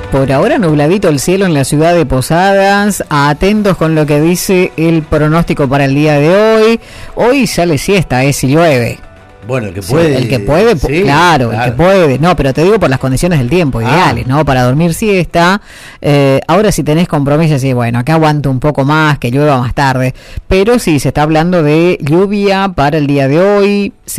Por ahora nubladito el cielo en la ciudad de Posadas, atentos con lo que dice el pronóstico para el día de hoy. Hoy sale siesta, si llueve. Bueno, el que puede. Sí, el que puede, sí, claro, el que puede. No, pero te digo por las condiciones del tiempo, ideales, ¿no? Para dormir siesta. Ahora si tenés compromisos, sí, bueno, acá aguanto un poco más, que llueva más tarde. Pero sí, se está hablando de lluvia para el día de hoy.